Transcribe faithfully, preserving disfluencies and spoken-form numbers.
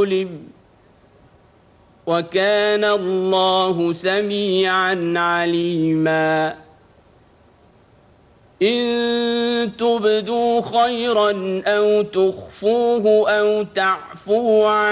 ظلم وكان الله سميعا عليما إن تبدوا خيرا أو تخفوه أو تعفوا عن